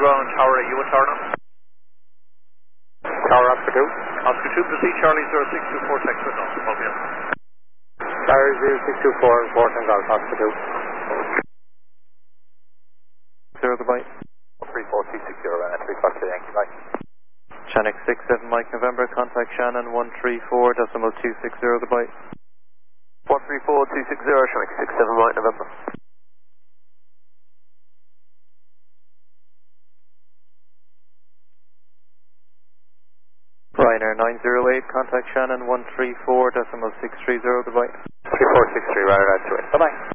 ground, Tower, are you at Tower now? Tower Oscar 2. Oscar 2, proceed Charlie 0624, text with us. Okay. Tower 0624, reporting Golf Oscar 2. 0 goodbye. 134 260, entry clock to Yankee, bye. Shannon 67 Mike November, contact Shannon 134.260, goodbye. 134 260, Shannon 67 Mike November. Ryanair 908, contact Shannon 134.630, goodbye. 3463, Ryanair 928. Bye-bye.